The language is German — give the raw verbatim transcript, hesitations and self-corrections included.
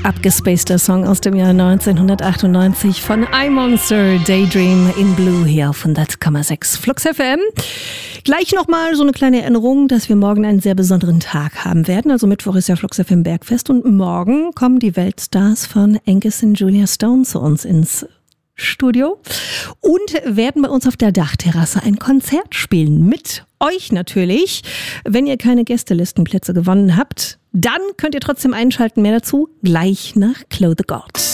Abgespaceter Song aus dem Jahr neunzehnhundertachtundneunzig von iMonster, Daydream in Blue hier auf hundert Komma sechs Flux F M. Gleich nochmal so eine kleine Erinnerung, dass wir morgen einen sehr besonderen Tag haben werden. Also Mittwoch ist ja Flux F M Bergfest und morgen kommen die Weltstars von Angus und Julia Stone zu uns ins Studio und werden bei uns auf der Dachterrasse ein Konzert spielen. Mit euch natürlich. Wenn ihr keine Gästelistenplätze gewonnen habt, dann könnt ihr trotzdem einschalten. Mehr dazu gleich nach Clothe the God.